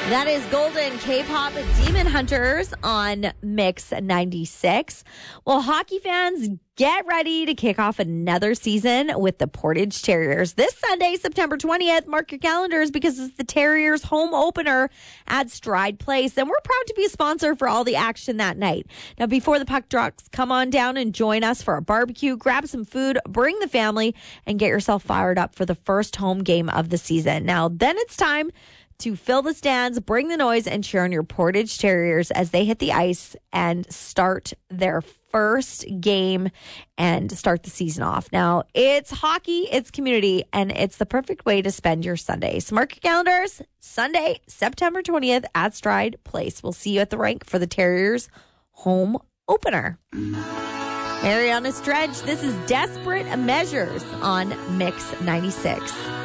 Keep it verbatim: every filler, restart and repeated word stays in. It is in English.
That is Golden K-pop Demon Hunters on Mix ninety-six. Well, hockey fans, get ready to kick off another season with the Portage Terriers. This Sunday, September twentieth, mark your calendars because it's the Terriers home opener at Stride Place. And we're proud to be a sponsor for all the action that night. Now, before the puck drops, come on down and join us for a barbecue, grab some food, bring the family, and get yourself fired up for the first home game of the season. Now, then it's time to fill the stands, bring the noise, and cheer on your Portage Terriers as they hit the ice and start their first game and start the season off. Now, it's hockey, it's community, and it's the perfect way to spend your Sunday. So mark your calendars, Sunday, September twentieth at Stride Place. We'll see you at the rink for the Terriers home opener. Mariana Stretch, this is Desperate Measures on Mix ninety-six.